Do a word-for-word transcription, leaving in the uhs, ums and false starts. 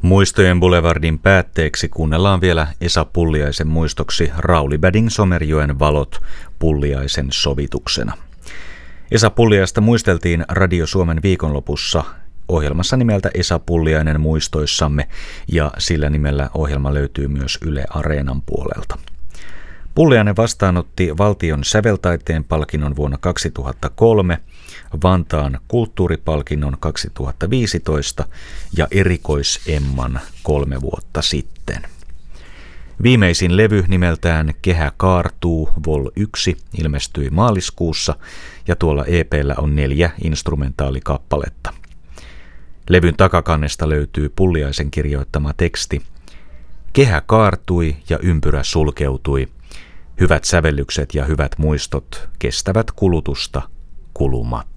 Muistojen Boulevardin päätteeksi kuunnellaan vielä Esa Pulliaisen muistoksi Rauli Badin Somerjoen valot Pulliaisen sovituksena. Esa Pulliaista muisteltiin Radio Suomen viikonlopussa ohjelmassa nimeltä Esa Pulliainen muistoissamme, ja sillä nimellä ohjelma löytyy myös Yle Areenan puolelta. Pulliainen vastaanotti valtion säveltaiteen palkinnon vuonna kaksituhattakolme, Vantaan kulttuuripalkinnon kaksituhattaviisitoista ja erikois-Emman kolme vuotta sitten. Viimeisin levy nimeltään Kehä kaartuu vol yksi ilmestyi maaliskuussa, ja tuolla E P:llä on neljä instrumentaalikappaletta. Levyn takakannesta löytyy Pulliaisen kirjoittama teksti: Kehä kaartui ja ympyrä sulkeutui. Hyvät sävellykset ja hyvät muistot kestävät kulutusta kulumatta.